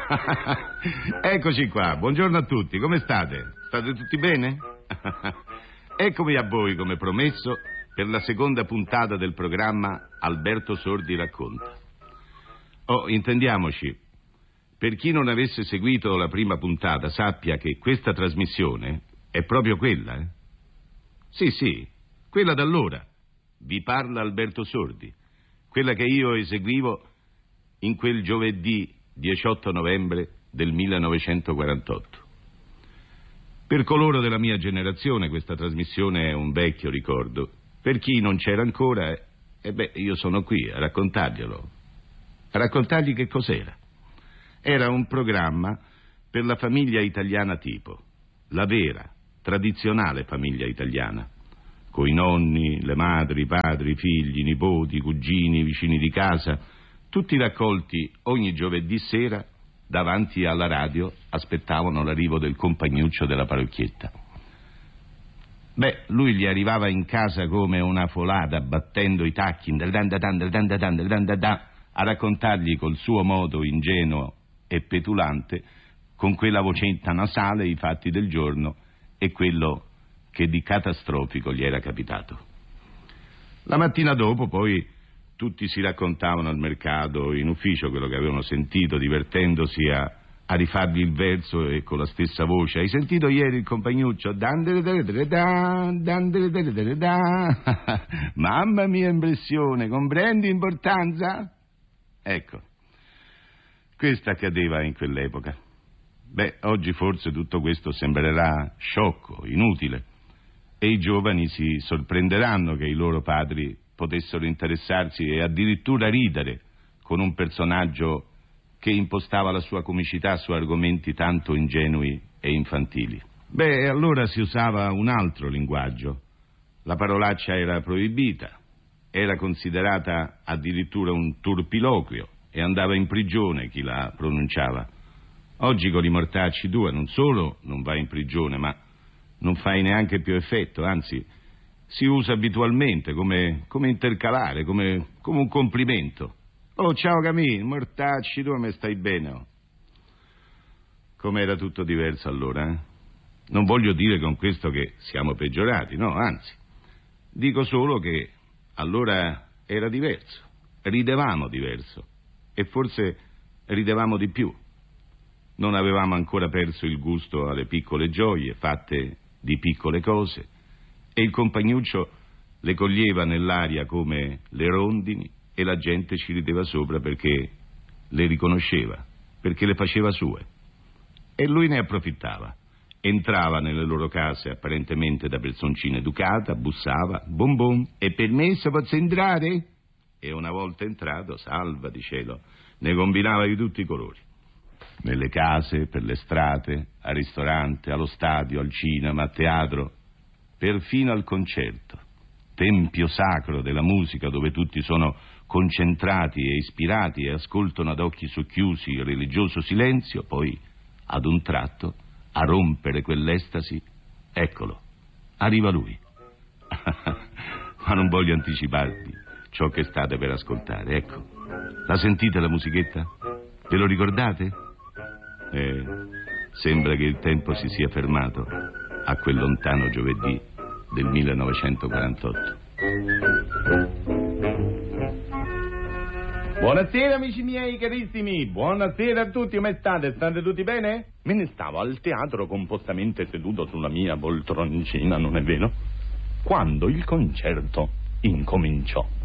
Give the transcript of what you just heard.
Eccoci qua, buongiorno a tutti, come state? State tutti bene? Eccomi a voi, come promesso, per la seconda puntata del programma Alberto Sordi racconta. Oh, intendiamoci, per chi non avesse seguito la prima puntata sappia che questa trasmissione è proprio quella, Sì, quella d'allora. Vi parla Alberto Sordi, quella che io eseguivo in quel giovedì 18 novembre del 1948. Per coloro della mia generazione questa trasmissione è un vecchio ricordo. Per chi non c'era ancora, io sono qui a raccontarglielo. A raccontargli che cos'era. Era un programma per la famiglia italiana tipo, la vera, tradizionale famiglia italiana, coi nonni, le madri, i padri, i figli, i nipoti, i cugini, i vicini di casa, tutti raccolti ogni giovedì sera davanti alla radio, aspettavano l'arrivo del compagnuccio della parrocchietta. Lui gli arrivava in casa come una folata, battendo i tacchi, a raccontargli col suo modo ingenuo e petulante, con quella vocetta nasale, i fatti del giorno e quello che di catastrofico gli era capitato. La mattina dopo poi tutti si raccontavano al mercato, in ufficio, quello che avevano sentito, divertendosi a rifargli il verso e con la stessa voce. Hai sentito ieri il compagnuccio? Mamma mia impressione, comprendi l'importanza? Ecco, questo accadeva in quell'epoca. Oggi forse tutto questo sembrerà sciocco, inutile, e i giovani si sorprenderanno che i loro padri potessero interessarsi e addirittura ridere con un personaggio che impostava la sua comicità su argomenti tanto ingenui e infantili. Allora si usava un altro linguaggio. La parolaccia era proibita, era considerata addirittura un turpiloquio e andava in prigione chi la pronunciava. Oggi con i mortacci tua non solo non vai in prigione, ma non fai neanche più effetto, anzi si usa abitualmente come intercalare, come un complimento. Oh, ciao Camille, mortacci tu, me stai bene? Com'era tutto diverso allora, Non voglio dire con questo che siamo peggiorati, no, anzi. Dico solo che allora era diverso, ridevamo diverso e forse ridevamo di più. Non avevamo ancora perso il gusto alle piccole gioie fatte di piccole cose e il compagnuccio le coglieva nell'aria come le rondini e la gente ci rideva sopra perché le riconosceva, perché le faceva sue. E lui ne approfittava. Entrava nelle loro case apparentemente da personcina educata, bussava, bom bom, è permesso, posso entrare? E una volta entrato, salva di cielo, ne combinava di tutti i colori. Nelle case, per le strade, al ristorante, allo stadio, al cinema, al teatro, perfino al concerto, tempio sacro della musica dove tutti sono concentrati e ispirati e ascoltano ad occhi socchiusi il religioso silenzio, poi ad un tratto a rompere quell'estasi, eccolo, arriva lui. Ma non voglio anticiparvi ciò che state per ascoltare, ecco. La sentite la musichetta? Ve lo ricordate? Sembra che il tempo si sia fermato a quel lontano giovedì del 1948. Buonasera amici miei carissimi, buonasera a tutti, come state? State tutti bene? Me ne stavo al teatro compostamente seduto sulla mia poltroncina, non è vero? Quando il concerto incominciò.